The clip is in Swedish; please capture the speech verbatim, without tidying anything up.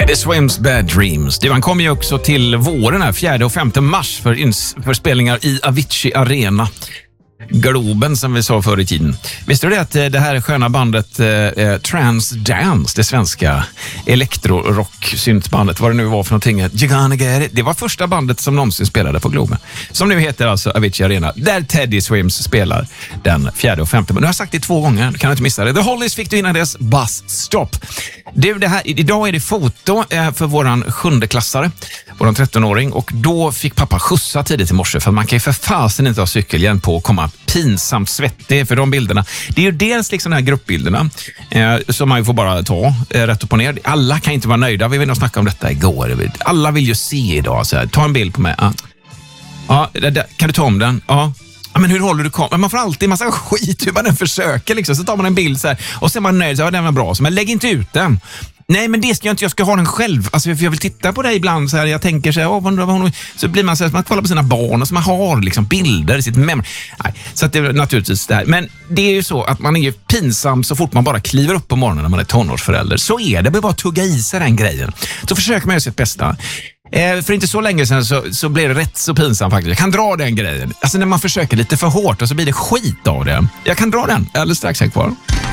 Teddy Swims Bad Dreams. Det kom ju också till våren här, fjärde och femte mars för, ins- för spelningar i Avicii Arena. Globen som vi sa förr i tiden. Visste du det att det här sköna bandet eh, Transdance, det svenska elektro-rock-syntbandet, vad det nu var för någonting, You gonna get it, det var första bandet som någonsin spelade på Globen. Som nu heter alltså Avicii Arena, där Teddy Swims spelar den fjärde och femte. Men nu har jag sagt det två gånger, kan du inte missa det. The Hollies fick du innan dess, Bus Stop. Det, det här, idag är det foto eh, för våran sjundeklassare, våran trettonåring, och då fick pappa skjutsa tidigt i morse, för man kan ju för fasen inte ha cykelhjälm på och komma pinsamt svettig för de bilderna. Det är ju dels liksom de här gruppbilderna eh, som man ju får bara ta eh, rätt upp och ner. Alla kan inte vara nöjda. Vi vill nog snacka om detta igår. Alla vill ju se idag. Så här, ta en bild på mig. Ja, ja det, det, kan du ta om den? Ja. Ja, men hur håller du kameran? Man får alltid en massa skit hur man än försöker. Liksom. Så tar man en bild så här, och så är man nöjd. Så, ja, den var bra. Så, men lägg inte ut den. Nej, men det ska jag inte. Jag ska ha den själv. Alltså, för jag vill titta på det ibland. Så här, jag tänker så här, åh, vad, vad, vad, så blir man så här, man kollar på sina barn och så man har liksom bilder i sitt memory. Nej, så att det är naturligtvis det här. Men det är ju så att man är ju pinsam så fort man bara kliver upp på morgonen när man är tonårsförälder. Så är det. Det behöver bara tugga i sig den grejen. Så försöker man göra sitt bästa. Eh, för inte så länge sedan så, så blev det rätt så pinsamt faktiskt. Jag kan dra den grejen. Alltså när man försöker lite för hårt och så blir det skit av det. Jag kan dra den. Alldeles strax här kvar.